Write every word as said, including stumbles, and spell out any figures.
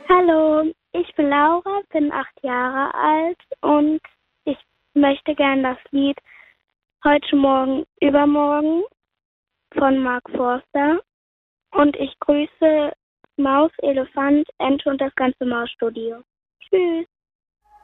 Hallo, ich bin Laura, bin acht Jahre alt und ich möchte gern das Lied Heute Morgen, Übermorgen von Mark Forster. Und ich grüße Maus, Elefant, Ente und das ganze Mausstudio. Tschüss.